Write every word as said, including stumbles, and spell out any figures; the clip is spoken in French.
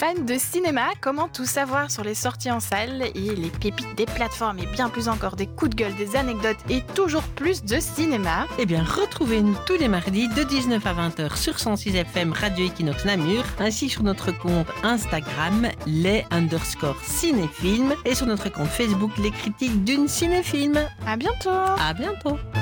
fans de cinéma, comment tout savoir sur les sorties en salle et les pépites des plateformes et bien plus encore des coups de gueule, des anecdotes et toujours plus de cinéma? Eh bien, retrouvez-nous tous les mardis de dix-neuf à vingt heures sur cent six F M Radio Equinox Namur, ainsi sur notre compte Instagram, les underscore cinéfilms, et sur notre compte Facebook, les critiques d'une cinéfilm. À bientôt! À bientôt!